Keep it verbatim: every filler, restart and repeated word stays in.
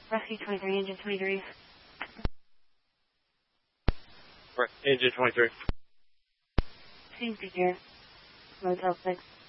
Rescue twenty-three, engine twenty-three. Right, engine twenty-three. Seems to here. Motel six.